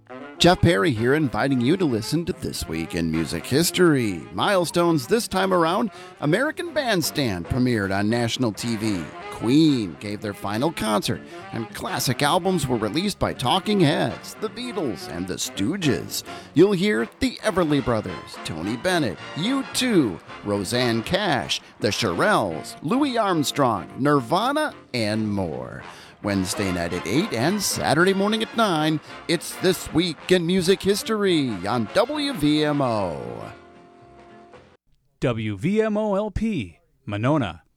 Jeff Perry here, inviting you to listen to This Week in Music History. Milestones this time around: American Bandstand premiered on national TV. Queen gave their final concert, and classic albums were released by Talking Heads, The Beatles, and The Stooges. You'll hear the Everly Brothers, Tony Bennett, U2, Roseanne Cash, The Shirelles, Louis Armstrong, Nirvana, and more. Wednesday night at 8 and Saturday morning at 9, it's This Week in Music History on WVMO. WVMO-LP, Monona.